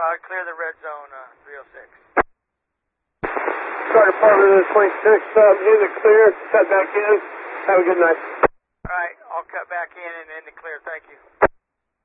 Clear the red zone, 306. Start Department of 26, in the clear, cut back in. Have a good night. All right, I'll cut back in and the clear. Thank you.